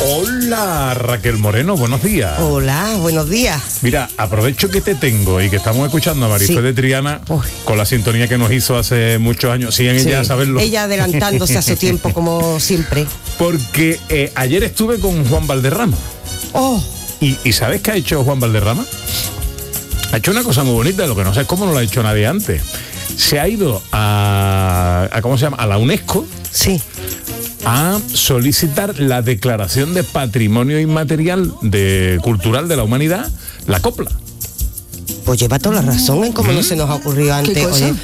Hola, Raquel Moreno, buenos días. Hola, buenos días. Mira, aprovecho que te tengo y que estamos escuchando a Marifé de Triana con la sintonía que nos hizo hace muchos años, sin ella saberlo. Ella adelantándose a su tiempo, como siempre. Porque ayer estuve con Juan Valderrama. Oh. ¿Y sabes qué ha hecho Juan Valderrama? Ha hecho una cosa muy bonita, lo que no sé es cómo no lo ha hecho nadie antes. Se ha ido a ¿cómo se llama? A la UNESCO. Sí. A solicitar la declaración de patrimonio inmaterial cultural de la humanidad, la copla. Pues lleva toda la razón en cómo no se nos ha ocurrido antes. Oye,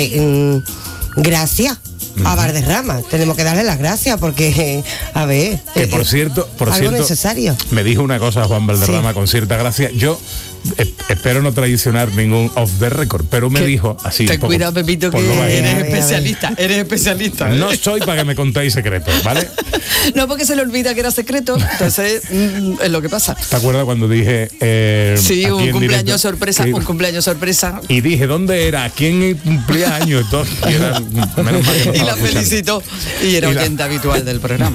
gracias a Valderrama, tenemos que darle las gracias porque, a ver, que por cierto, necesario. Me dijo una cosa Juan Valderrama con cierta gracia. Yo espero no traicionar ningún off the record, pero me dijo así. Ten cuidado, Pepito, que eres especialista. No soy para que me contéis secretos, ¿vale? No, porque se le olvida que era secreto, entonces es lo que pasa. ¿Te acuerdas cuando dije sí, un cumpleaños sorpresa, un cumpleaños sorpresa? Y dije, ¿dónde era? ¿Quién cumplía años? Entonces, menos mal que no y la felicitó y era oyente habitual del programa.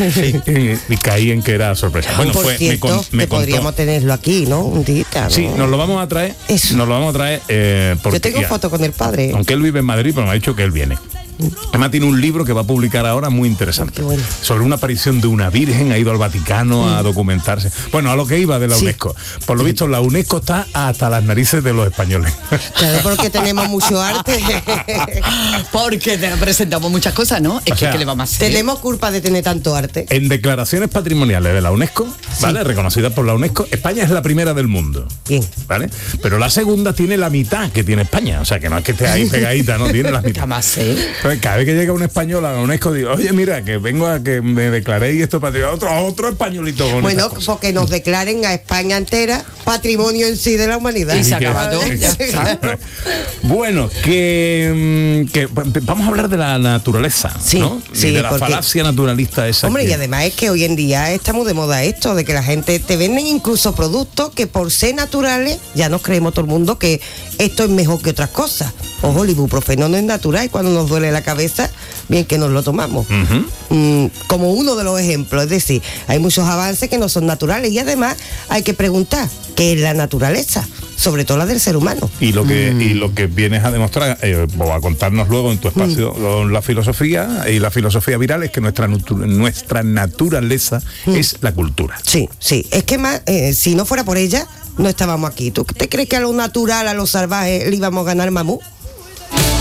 y caí en que era sorpresa. Bueno, por cierto, me podríamos tenerlo aquí, ¿no? Un día. Sí, nos lo vamos a traer. Eso. Nos lo vamos a traer porque, yo tengo foto con el padre. Aunque él vive en Madrid, pero me ha dicho que él viene. Además tiene un libro que va a publicar ahora muy interesante. Bueno. Sobre una aparición de una virgen, ha ido al Vaticano a documentarse. Bueno, a lo que iba de la UNESCO. Por lo visto, la UNESCO está hasta las narices de los españoles. Claro, porque tenemos mucho arte. Porque presentamos muchas cosas, ¿no? Es que le vamos a hacer. Tenemos culpa de tener tanto arte. En declaraciones patrimoniales de la UNESCO, ¿vale? Reconocidas por la UNESCO, España es la primera del mundo. Bien. ¿Vale? Pero la segunda tiene la mitad que tiene España. O sea, que no es que esté ahí pegadita, ¿no? Tiene la mitad. Jamás, Cada vez que llega un español a la UNESCO digo, oye, mira, que vengo a que me declaréis esto para otro españolito con bueno, porque nos declaren a España entera patrimonio en sí de la humanidad. Y se acaba todo. Bueno, que vamos a hablar de la naturaleza, ¿no? Sí, de la falacia naturalista esa. Hombre, y además es que hoy en día está muy de moda esto, de que la gente te venden incluso productos que por ser naturales, ya nos creemos todo el mundo que esto es mejor que otras cosas. Ojo, el ibuprofeno no es natural y cuando nos duele la cabeza, bien que nos lo tomamos. Como uno de los ejemplos, es decir, hay muchos avances que no son naturales y además hay que preguntar qué es la naturaleza, sobre todo la del ser humano. Y lo que vienes a demostrar o a contarnos luego en tu espacio con la filosofía y la filosofía viral es que nuestra naturaleza es la cultura. Sí, es que más, si no fuera por ella, no estábamos aquí. ¿Tú te crees que a lo natural, a lo salvaje, le íbamos a ganar mamú?